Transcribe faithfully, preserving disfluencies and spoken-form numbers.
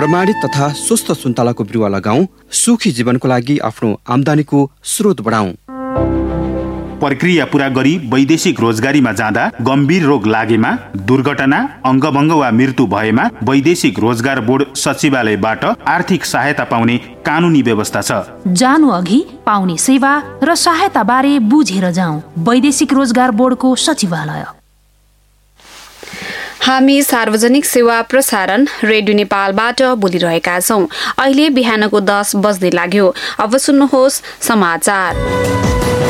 प्रमाणित तथा स्वस्थ सुन्तलाको बिरुवा लगाऊ, सुखी जीवनको लागि आफ्नो आम्दानीको स्रोत बढाऊ। प्रक्रिया पूरा गरी वैदेशिक रोजगारीमा जाँदा गम्भीर रोग लागेमा, दुर्घटना, अङ्गभङ्ग वा मृत्यु भएमा वैदेशिक रोजगार बोर्ड सचिवालयबाट आर्थिक सहायता पाउने कानुनी व्यवस्था छ। जानु अघि पाउने सेवा र सहायता बारे बुझेर जाऊ। वैदेशिक रोजगार बोर्डको सचिवालय। हामी सार्वजनिक सेवा प्रसारण रेडियो नेपालबाट बोलिरहेका छौं। अहिले बिहानको दस बज्दै लाग्यो। अब सुन्नुहोस् समाचार।